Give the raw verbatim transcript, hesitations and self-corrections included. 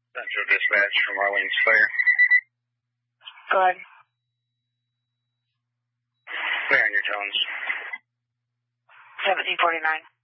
Central Dispatch from Orleans Fire. Go ahead. Clear on your tones. seventeen forty-nine.